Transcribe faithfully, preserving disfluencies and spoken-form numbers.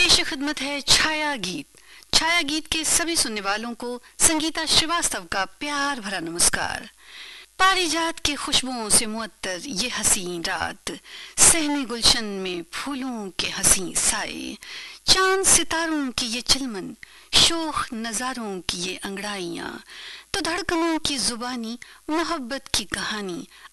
पेश खिदमत है छाया गीत। छाया गीत के सभी सुनने वालों को संगीता श्रीवास्तव का प्यार भरा नमस्कार। पारिजात के खुशबुओं से मुअत्तर ये हसीन रात, सहने गुलशन में फूलों के हसीन साए, चांद सितारों की ये चिलमन, शोख नजारों की ये अंगड़ाइयाँ, तो धड़कनों की जुबानी, मोहब्बत की कहानी